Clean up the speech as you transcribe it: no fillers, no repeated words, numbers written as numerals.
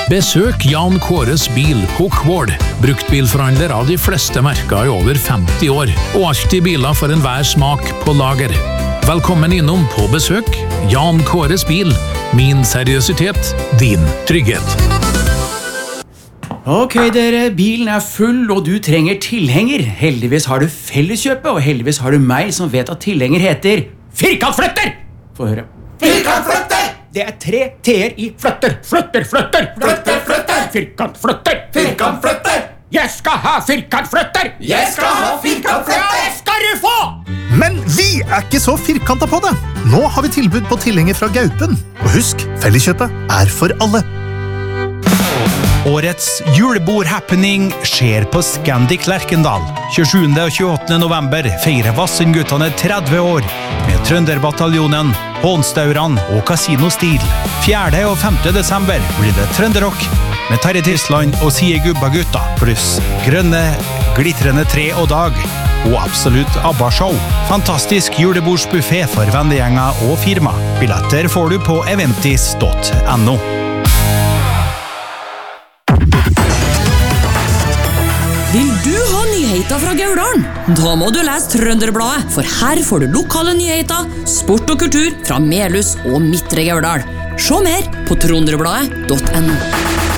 Besøk Jan Kåres bil på Kvål. Bruktbilforhandler av de fleste merker i over 50 år, og alltid biler for enhver smak på lager. Velkommen innom på besøk. Jan Kåres bil. Min seriøsitet, din trygghet. Ok dere, bilen full og du trenger tilhenger. Heldigvis har du Felleskjøpet, og heldigvis har du meg som vet at tilhenger heter firkantflytter! Få høre. Firkantflytter! Det 3 t-er i flytter. Flytter, flytter! Flytter, flytter! Firkantflytter! Firkantflytter! Jeg skal ha firkantflytter! Jeg skal ha firkantflytter! Det skal du få! Men vi ikke så firkantet på det. Nå har vi tilbud på tilhenger fra Gaupen. Og husk, Felleskjøpet for alle. Årets julebord-happening skjer på Scandic Lerkendal. 27. og 28. november feirer Vassendguttene 30 år med Trønderbataljonen, Hånstauran og Casino Stil. 4. og 5. desember blir det Trønderrock med Terje Tisland og Sie Gubba Gutta, pluss grønne, glitrende tre og dag og absolutt ABBA-show. Fantastisk julebordsbuffet for vennegjenger og firma. Billetter får du på eventis.no. Vil du ha nyheter fra Gauldalen? Da må du lese Trønderbladet, for her får du lokale nyheter, sport og kultur fra Melhus og Midtre Gauldal. Se mer på trønderbladet.no.